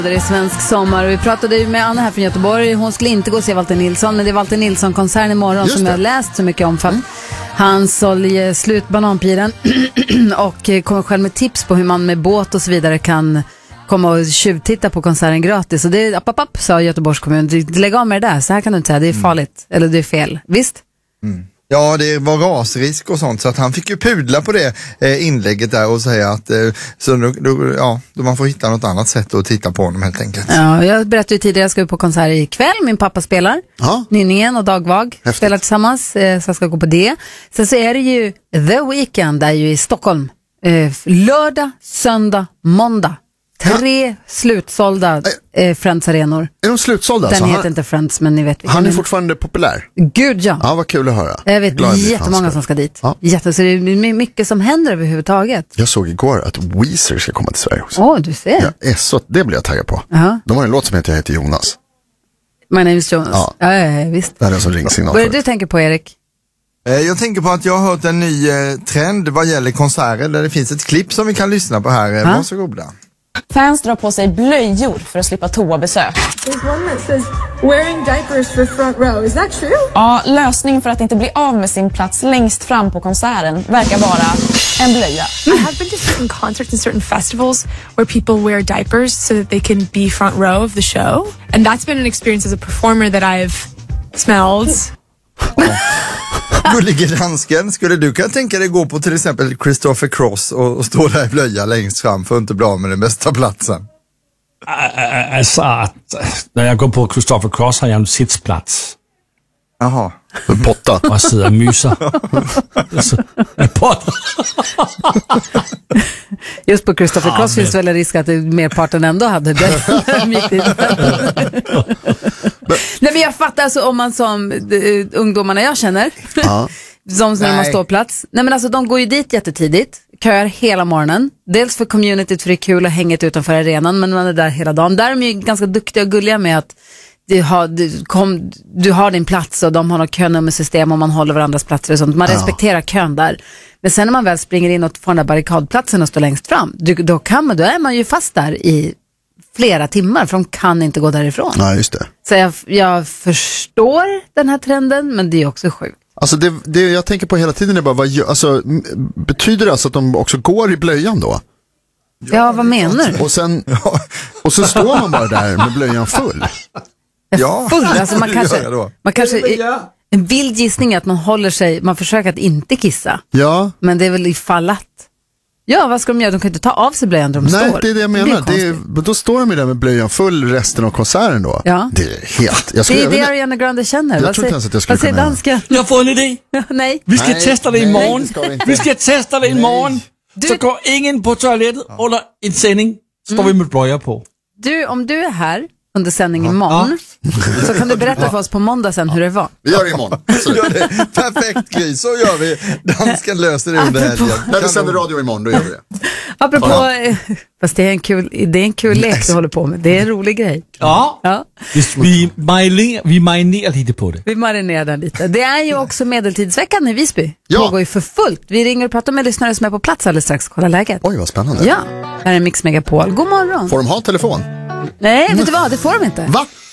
Det är svensk sommar och vi pratade ju med Anna här från Göteborg. Hon skulle inte gå och se Walter Nilsson, men det är Walter Nilsson-konserten imorgon som jag har läst så mycket om för han sålde slut bananpiren och kommer själv med tips på hur man med båt och så vidare kan komma och tjuvtitta på konserten gratis. Och det är app, sa Göteborgs kommun. Lägg av med det där, så här kan du inte säga. Det är farligt, eller det är fel. Visst? Ja, det var rasrisk och sånt, så att han fick ju pudla på det inlägget där och säga att då man får hitta något annat sätt att titta på honom helt enkelt. Ja, jag berättade ju tidigare, jag ska på konsert ikväll. Min pappa spelar. Nynningen och Dagvag spelar tillsammans, så jag ska gå på det. Sen så är det ju The Weeknd där ju i Stockholm. Lördag, söndag, måndag. 3 slutsålda Friends-arenor. Är de slutsålda? Den heter inte Friends, men ni vet. Han är fortfarande populär. Gud, ja. Ja, vad kul att höra. Jag vet jättemånga som ska dit. Så det är mycket som händer överhuvudtaget. Jag såg igår att Weezer ska komma till Sverige också. Du ser. Det blir jag taggad på. De har en låt som heter Jag heter Jonas. My name is Jonas. Ja, visst. Det är en som ringsignal. Vad är det du tänker på, Erik? Jag tänker på att jag har hört en ny trend vad gäller konserter där det finns ett klipp som vi kan lyssna på här. Varsågoda. Fans drar på sig blöjor för att slippa toabesök. There's one that says wearing diapers for front row. Is that true? Ja, lösningen för att inte bli av med sin plats längst fram på konserten verkar vara en blöja. I have been to certain concerts and certain festivals where people wear diapers so that they can be front row of the show. And that's been an experience as a performer that I've smelled. Gullige dansken, skulle du kunna tänka dig gå på till exempel Christopher Cross och stå där i blöja längst fram för att inte bli av med den bästa platsen? Alltså, när jag går på Christopher Cross har jag en sitzplats. Jaha. En potta. Och sitter och myser. En potta. Just på Christopher Cross finns väl en risk att merparten ändå hade det. Nej, men jag fattar alltså om man som ungdomarna jag känner som när man står plats. Nej, men alltså de går ju dit jättetidigt, köar hela morgonen. Dels för communityt, för det är kul att hänga utanför arenan, men man är där hela dagen. Där är de ju ganska duktiga och gulliga med att du har din plats och de har något könummersystem och man håller varandras platser och sånt. Man respekterar kön där. Men sen när man väl springer in och får den där barrikadplatsen och står längst fram, då är man ju fast där i flera timmar, för de kan inte gå därifrån. Nej, just det. Så jag förstår den här trenden, men det är också sjukt. Alltså det jag tänker på hela tiden är bara, betyder det alltså att de också går i blöjan då? Ja, vad menar du? Och så står man bara där med blöjan full. Full, alltså man kanske en vild gissning är att man håller sig, man försöker att inte kissa. Ja. Men det är väl ifall att. Ja, vad ska de göra? De kan inte ta av sig blöjan där de står. Nej, det är det jag menar. Då står de ju där med blöjan full resten av konserten då. Ja. Det är helt... Det är det Ariana Grande känner. Jag tror inte ens att jag skulle kunna... Danska? Jag får en idé. Nej. Vi ska testa det imorgon. Vi ska testa det imorgon. Så går ingen på toaletten under en sändning. Står vi med blöja på. Om du är här under sändningen imorgon så kan du berätta för oss på måndag sen hur det var. Vi gör det imorgon. Gör det. Perfekt, Gry. Så gör vi. Dansken löser det under helgen. När vi sänder radio imorgon, då gör vi det. Apropå, fast det är en kul lek du håller på med. Det är en rolig grej. Ja. Vi marinerar lite på det. Vi marinerar den lite. Det är ju också medeltidsveckan i Visby. Det pågår ju för fullt. Vi ringer och pratar med lyssnare som är på plats alldeles strax. Kolla läget. Oj, vad spännande. Ja, här är Mix Megapol. God morgon. Får de ha telefon? Nej, vet du vad? Det får de inte. Va?